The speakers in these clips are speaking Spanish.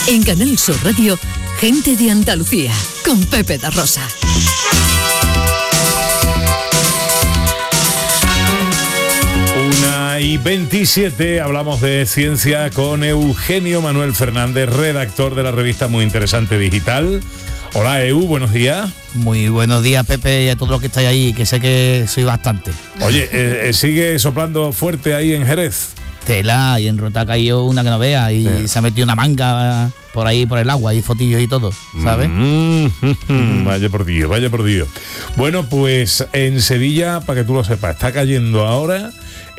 En Canal Sur Radio, Gente de Andalucía, con Pepe da Rosa. Y 27, hablamos de ciencia con Eugenio Manuel Fernández, redactor de la revista Muy Interesante Digital. Hola, Eu, buenos días. Muy buenos días, Pepe, y a todos los que estáis ahí, que sé que soy bastante. Oye, ¿sigue soplando fuerte ahí en Jerez? Tela, y en Rota ha caído una que no vea, y sí, se ha metido una manga por ahí, por el agua, y fotillos y todo, ¿sabes? Vaya por Dios, vaya por Dios. Bueno, pues en Sevilla, para que tú lo sepas, está cayendo ahora...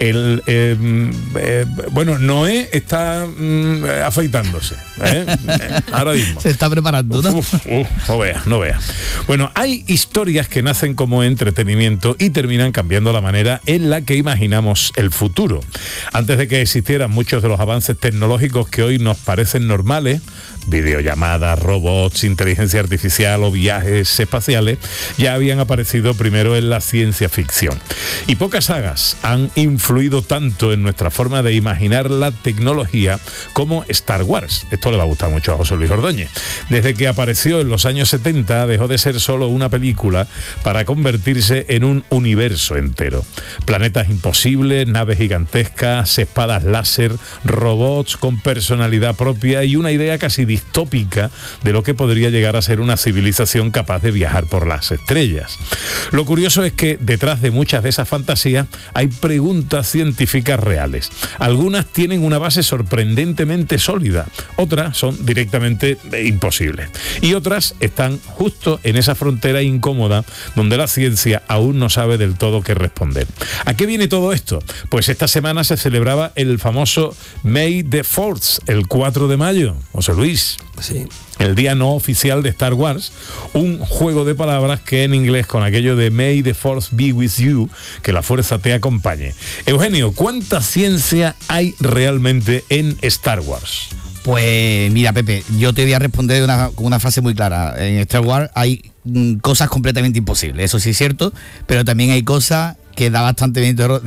Noé está afeitándose, ahora mismo. Se está preparando, ¿no? No veas. Bueno, hay historias que nacen como entretenimiento y terminan cambiando la manera en la que imaginamos el futuro. Antes de que existieran muchos de los avances tecnológicos que hoy nos parecen normales, videollamadas, robots, inteligencia artificial o viajes espaciales, ya habían aparecido primero en la ciencia ficción. Y pocas sagas han influido tanto en nuestra forma de imaginar la tecnología como Star Wars. Esto le va a gustar mucho a José Luis Ordóñez. Desde que apareció en los años 70, dejó de ser solo una película para convertirse en un universo entero. Planetas imposibles, naves gigantescas, espadas láser, robots con personalidad propia y una idea casi distópica de lo que podría llegar a ser una civilización capaz de viajar por las estrellas. Lo curioso es que detrás de muchas de esas fantasías hay preguntas científicas reales. Algunas tienen una base sorprendentemente sólida, otras son directamente imposibles y otras están justo en esa frontera incómoda donde la ciencia aún no sabe del todo qué responder. ¿A qué viene todo esto? Pues esta semana se celebraba el famoso May the 4th, el 4 de mayo. José Luis. Sí. El día no oficial de Star Wars, un juego de palabras que en inglés con aquello de May the Force be with you, que la fuerza te acompañe. Eugenio, ¿cuánta ciencia hay realmente en Star Wars? Pues mira, Pepe, yo te voy a responder con una frase muy clara. En Star Wars hay cosas completamente imposibles, eso sí es cierto, pero también hay cosas que da bastante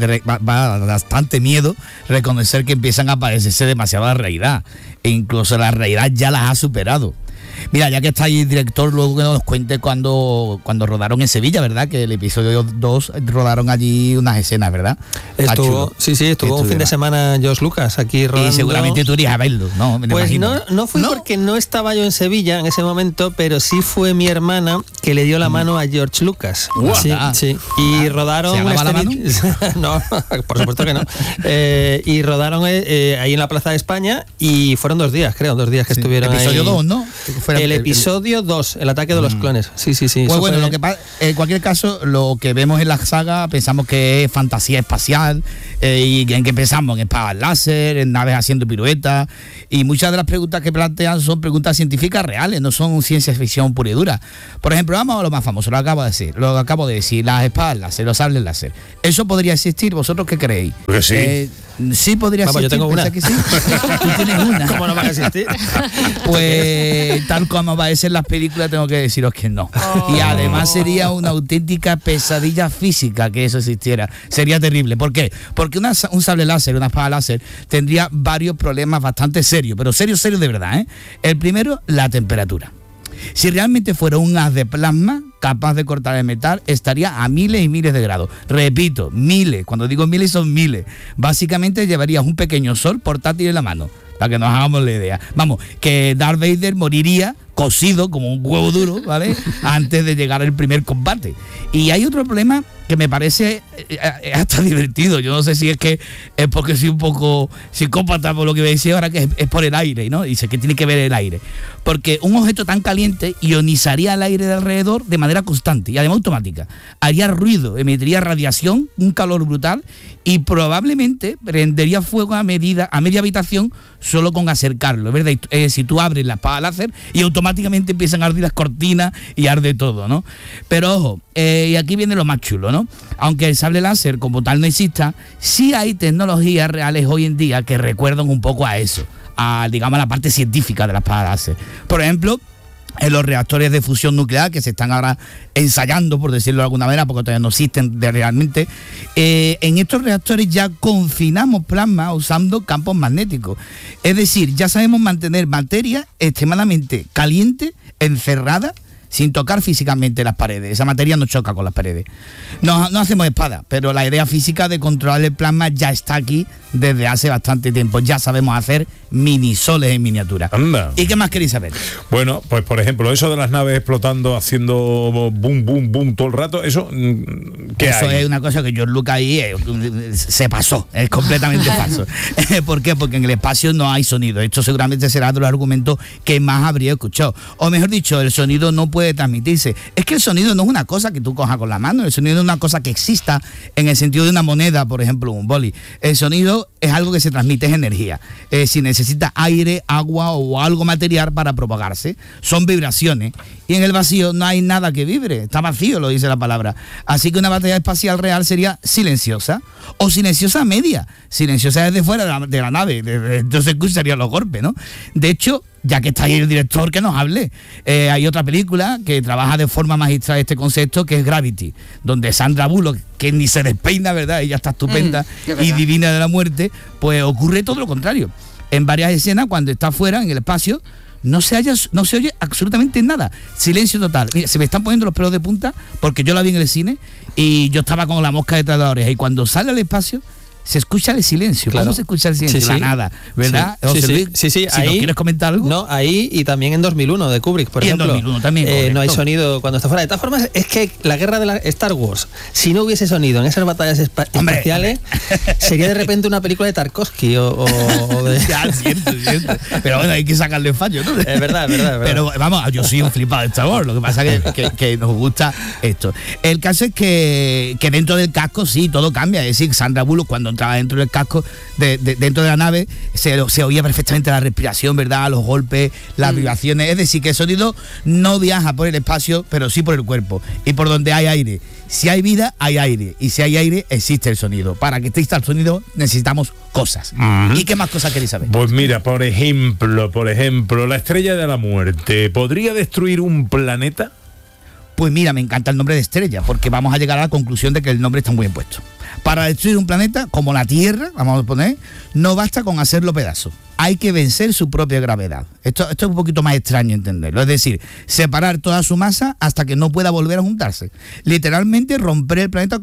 miedo reconocer que empiezan a parecerse demasiado a la realidad, e incluso la realidad ya las ha superado. Mira, ya que está ahí el director, luego que nos cuente cuando rodaron en Sevilla, ¿verdad? Que el episodio 2 rodaron allí unas escenas, ¿verdad? Estuvo un fin de semana George Lucas aquí rodando. Y seguramente tú irías a verlo, ¿no? Pues no fui porque no estaba yo en Sevilla en ese momento, pero sí fue mi hermana que le dio la mano a George Lucas. Sí. Y rodaron... ¿Se llamaba la mano? No, por supuesto que no. Y rodaron ahí en la Plaza de España y fueron 2 días, creo, 2 días que estuvieron episodio ahí. Episodio 2, ¿no? El episodio 2, el ataque de los clones. Sí. Pues bueno, lo que en cualquier caso, lo que vemos en la saga pensamos que es fantasía espacial, y en que pensamos en espadas láser, en naves haciendo piruetas, y muchas de las preguntas que plantean son preguntas científicas reales, no son ciencia ficción pura y dura. Por ejemplo, vamos a lo más famoso, lo acabo de decir, las espadas láser, los sables láser. ¿Eso podría existir? ¿Vosotros qué creéis? Pues sí. Sí podría existir. Yo tengo una. Que sí. Tú tienes una. ¿Cómo no va a existir? Pues tal como aparecen las películas, tengo que deciros que no. Y además sería una auténtica pesadilla física que eso existiera. Sería terrible. ¿Por qué? Porque un sable láser, una espada láser, tendría varios problemas bastante serios, pero serios de verdad, ¿eh? El primero, la temperatura. Si realmente fuera un haz de plasma capaz de cortar el metal, estaría a miles y miles de grados. Repito, miles. Cuando digo miles, son miles. Básicamente llevarías un pequeño sol portátil en la mano, para que nos hagamos la idea. Vamos, que Darth Vader moriría cocido como un huevo duro, ¿vale? Antes de llegar al primer combate. Y hay otro problema que me parece hasta divertido. Yo no sé si es que es porque soy un poco psicópata por lo que me decía ahora, que es por el aire, ¿no? Dice que tiene que ver el aire. Porque un objeto tan caliente ionizaría el aire de alrededor de manera constante y además automática. Haría ruido, emitiría radiación, un calor brutal y probablemente prendería fuego a media habitación solo con acercarlo, ¿verdad? Si tú abres la espada láser y automáticamente empiezan a arder las cortinas y arde todo, ¿no? Pero ojo, y aquí viene lo más chulo, ¿no? Aunque el sable láser como tal no exista, sí hay tecnologías reales hoy en día que recuerdan un poco a eso, digamos, a la parte científica de la espada láser. Por ejemplo, en los reactores de fusión nuclear que se están ahora ensayando, por decirlo de alguna manera, porque todavía no existen realmente. En estos reactores ya confinamos plasma usando campos magnéticos. Es decir, ya sabemos mantener materia extremadamente caliente, encerrada, sin tocar físicamente las paredes. Esa materia no choca con las paredes. No hacemos espada, pero la idea física de controlar el plasma ya está aquí desde hace bastante tiempo. Ya sabemos hacer minisoles en miniatura. Anda. ¿Y qué más queréis saber? Bueno, pues por ejemplo, eso de las naves explotando, haciendo boom, boom, boom todo el rato, eso, ¿qué Eso hay? es una cosa que George Lucas ahí se pasó, es completamente falso. ¿Por qué? Porque en el espacio no hay sonido. Esto seguramente será de los argumentos que más habría escuchado. O mejor dicho, el sonido no puede transmitirse. Es que el sonido no es una cosa que tú cojas con la mano, el sonido es una cosa que exista en el sentido de una moneda, por ejemplo, un boli. El sonido es algo que se transmite, es energía. Si necesita aire, agua o algo material para propagarse, son vibraciones. Y en el vacío no hay nada que vibre, está vacío, lo dice la palabra. Así que una batalla espacial real sería silenciosa, o silenciosa media. Silenciosa desde fuera de la nave, entonces escucharían los golpes, ¿no? De hecho, ya que está ahí el director, que nos hable. Hay otra película que trabaja de forma magistral este concepto, que es Gravity, donde Sandra Bullock, que ni se despeina, ¿verdad? Ella está estupenda y divina de la muerte, pues ocurre todo lo contrario. En varias escenas, cuando está afuera, en el espacio, no se oye absolutamente nada. Silencio total. Mira, se me están poniendo los pelos de punta porque yo la vi en el cine y yo estaba con la mosca detrás de la oreja. Y cuando sale al espacio, se escucha el silencio. Claro. ¿Cómo se escucha el silencio? Sí, La sí. nada, ¿verdad? Sí, José sí, Luis, sí, si ahí, nos quieres comentar algo. No, ahí y también en 2001 de Kubrick, por Y en ejemplo. 2001 también, no hay correcto. sonido cuando está fuera. De todas formas, es que la guerra de Star Wars, si no hubiese sonido en esas batallas espaciales, sería de repente una película de Tarkovsky o de... Ya, cierto. Pero bueno, hay que sacarle fallo, ¿no? Es verdad. Pero vamos, yo soy un flipado de Star Wars, lo que pasa es que nos gusta esto. El caso es que dentro del casco sí, todo cambia. Es decir, Sandra Bullock, cuando entraba dentro del casco, dentro de la nave, se oía perfectamente la respiración, ¿verdad? Los golpes, las vibraciones. Es decir, que el sonido no viaja por el espacio, pero sí por el cuerpo. Y por donde hay aire. Si hay vida, hay aire. Y si hay aire, existe el sonido. Para que exista el sonido, necesitamos cosas. ¿Y qué más cosas queréis saber? Pues mira, por ejemplo, la estrella de la muerte, ¿podría destruir un planeta? Pues mira, me encanta el nombre de estrella, porque vamos a llegar a la conclusión de que el nombre está muy bien puesto. Para destruir un planeta como la Tierra, vamos a poner, no basta con hacerlo pedazos. Hay que vencer su propia gravedad. Esto es un poquito más extraño entenderlo. Es decir, separar toda su masa hasta que no pueda volver a juntarse. Literalmente romper el planeta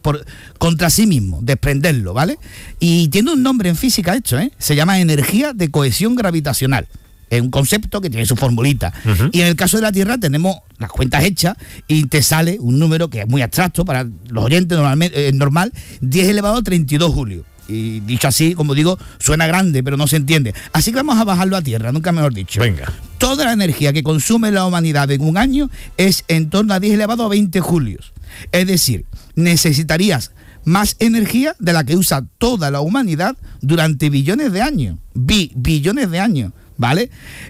contra sí mismo, desprenderlo, ¿vale? Y tiene un nombre en física esto, ¿eh? Se llama energía de cohesión gravitacional. Es un concepto que tiene su formulita. Y en el caso de la Tierra tenemos las cuentas hechas y te sale un número que es muy abstracto para los oyentes, normal, 10 elevado a 32 julios. Y dicho así, como digo, suena grande, pero no se entiende. Así que vamos a bajarlo a tierra, nunca mejor dicho. Venga. Toda la energía que consume la humanidad en un año es en torno a 10 elevado a 20 julios. Es decir, necesitarías más energía de la que usa toda la humanidad durante billones de años. Billones de años. ¿Vale?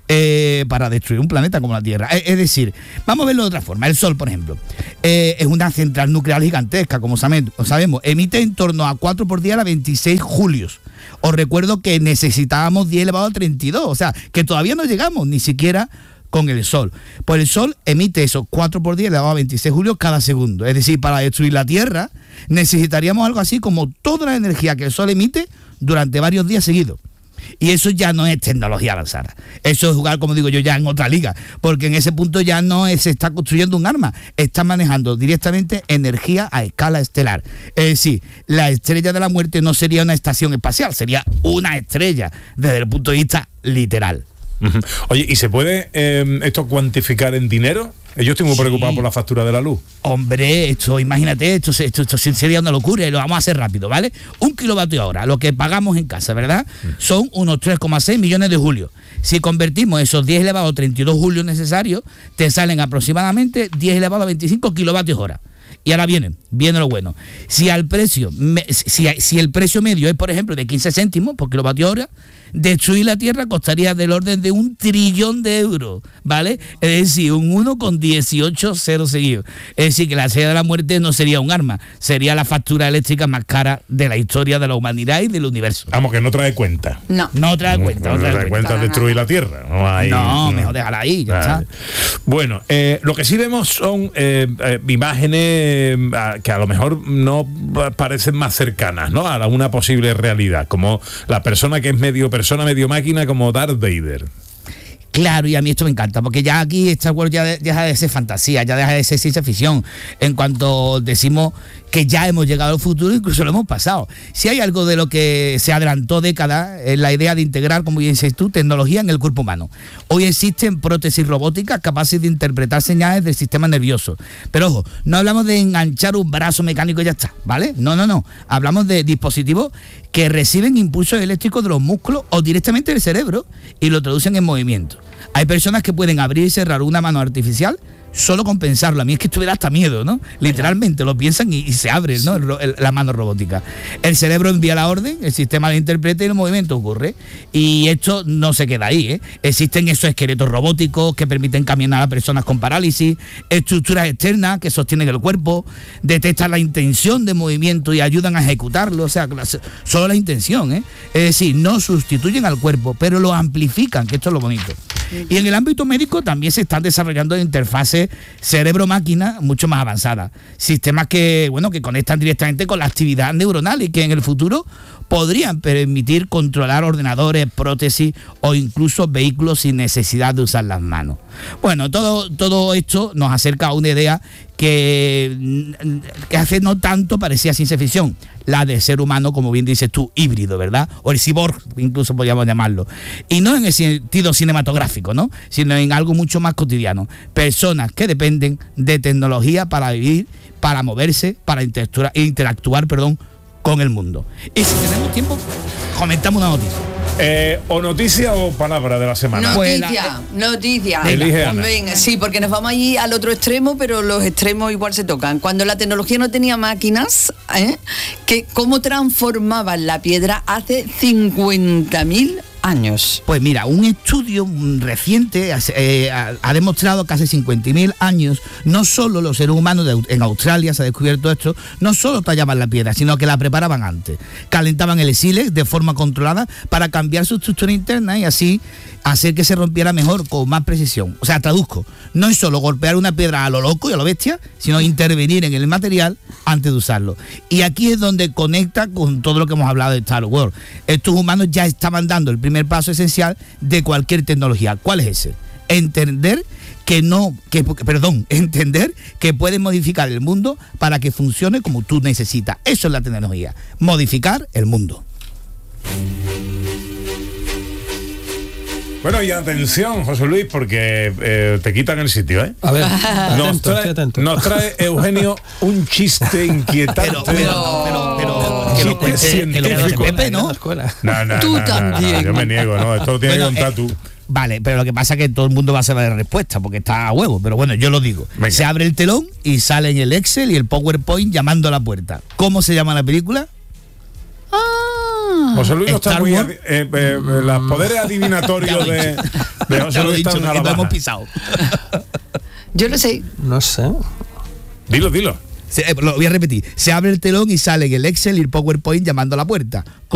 Para destruir un planeta como la Tierra. Es decir, vamos a verlo de otra forma. El Sol, por ejemplo, es una central nuclear gigantesca, como sabemos. Emite en torno a 4 por día a 26 julios. Os recuerdo que necesitábamos 10 elevado a 32, o sea, que todavía no llegamos ni siquiera con el Sol. Pues el Sol emite esos 4 por 10 elevado a 26 julios cada segundo. Es decir, para destruir la Tierra necesitaríamos algo así como toda la energía que el Sol emite durante varios días seguidos. Y eso ya no es tecnología avanzada. Eso es jugar, como digo yo, ya en otra liga. Porque en ese punto ya no se está construyendo un arma. Está manejando directamente energía a escala estelar. Es decir, la estrella de la muerte no sería una estación espacial, sería una estrella desde el punto de vista literal. Oye, ¿y se puede esto cuantificar en dinero? Yo estoy muy preocupado por la factura de la luz. Hombre, imagínate, esto sería una locura y lo vamos a hacer rápido, ¿vale? 1 kilovatio hora, lo que pagamos en casa, ¿verdad? Son unos 3,6 millones de julios. Si convertimos esos 10 elevado a 32 julios necesarios, te salen aproximadamente 10 elevado a 25 kilovatios hora. Y ahora viene lo bueno. Si el precio medio es, por ejemplo, de 15 céntimos por kilovatio hora, destruir la Tierra costaría del orden de 1 trillón de euros, ¿vale? Es decir, un 1 con 18 ceros seguidos. Es decir, que la estrella de la muerte no sería un arma, sería la factura eléctrica más cara de la historia de la humanidad y del universo. Vamos, que no trae cuenta. No trae cuenta. No trae cuenta destruir la Tierra. Mejor déjala ahí, ya está. Bueno, lo que sí vemos son imágenes que a lo mejor no parecen más cercanas, ¿no?, a una posible realidad, como la persona que es medio persona, medio máquina, como Darth Vader. Claro, y a mí esto me encanta, porque ya aquí Star Wars ya deja de ser fantasía, ya deja de ser ciencia ficción, en cuanto decimos que ya hemos llegado al futuro, incluso lo hemos pasado. Si hay algo de lo que se adelantó décadas, es la idea de integrar, como bien dices tú, tecnología en el cuerpo humano. Hoy existen prótesis robóticas capaces de interpretar señales del sistema nervioso. Pero ojo, no hablamos de enganchar un brazo mecánico y ya está, ¿vale? No. Hablamos de dispositivos que reciben impulsos eléctricos de los músculos o directamente del cerebro y lo traducen en movimiento. Hay personas que pueden abrir y cerrar una mano artificial solo con pensarlo. A mí es que estuviera hasta miedo, ¿no? Literalmente lo piensan y se abre, ¿no?, la mano robótica. El cerebro envía la orden, el sistema la interpreta y el movimiento ocurre. Y esto no se queda ahí, ¿eh? Existen esos esqueletos robóticos que permiten caminar a personas con parálisis, estructuras externas que sostienen el cuerpo, detectan la intención de movimiento y ayudan a ejecutarlo. O sea, solo la intención, ¿eh? Es decir, no sustituyen al cuerpo, pero lo amplifican, que esto es lo bonito. Y en el ámbito médico también se están desarrollando interfaces cerebro-máquina mucho más avanzadas. Sistemas que conectan directamente con la actividad neuronal y que en el futuro podrían permitir controlar ordenadores, prótesis o incluso vehículos sin necesidad de usar las manos. Bueno, todo esto nos acerca a una idea que hace no tanto parecía ciencia ficción, la del ser humano, como bien dices tú, híbrido, ¿verdad? O el cyborg, incluso podríamos llamarlo. Y no en el sentido cinematográfico, ¿no?, sino en algo mucho más cotidiano. Personas que dependen de tecnología para vivir, para moverse, para interactuar con el mundo. Y si tenemos tiempo, comentamos una noticia. O noticia o palabra de la semana. Noticia. Elige, Ana. Venga, sí, porque nos vamos allí al otro extremo, pero los extremos igual se tocan. Cuando la tecnología no tenía máquinas, que cómo transformaban la piedra hace 50.000 años. Pues mira, un estudio reciente ha demostrado que hace 50.000 años no solo los seres humanos en Australia se ha descubierto esto, no solo tallaban la piedra, sino que la preparaban antes. Calentaban el sílex de forma controlada para cambiar su estructura interna y así hacer que se rompiera mejor, con más precisión. O sea, traduzco, no es solo golpear una piedra a lo loco y a lo bestia, sino intervenir en el material antes de usarlo. Y aquí es donde conecta con todo lo que hemos hablado de Star Wars. Estos humanos ya estaban dando el primer paso esencial de cualquier tecnología. ¿Cuál es ese? Entender que puedes modificar el mundo para que funcione como tú necesitas. Eso es la tecnología, modificar el mundo. Bueno, y atención, José Luis, porque te quitan el sitio, ¿eh? A ver, nos trae Eugenio un chiste inquietante. Pero que lo cuente Pepe, ¿no? No, Tú también. yo me niego, ¿no? Esto lo tienes que contar tú. Vale, pero lo que pasa es que todo el mundo va a saber la respuesta porque está a huevo, pero bueno, yo lo digo. Venga. Se abre el telón y sale en el Excel y el PowerPoint llamando a la puerta. ¿Cómo se llama la película? José Luis no está Star muy... Wars. los poderes adivinatorios de José Luis están lo a la hemos baja. pisado. Yo lo sé. No sé. Dilo. Lo voy a repetir. Se abre el telón y sale en el Excel y el PowerPoint llamando a la puerta.